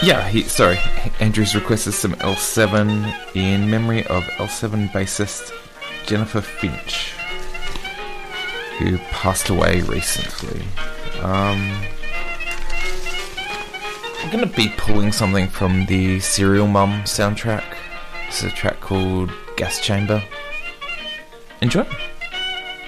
Sorry, Andrew's requested some L7 in memory of L7 bassist Jennifer Finch, who passed away recently. I'm going to be pulling something from the Serial Mum soundtrack. It's a track called Gas Chamber. Enjoy.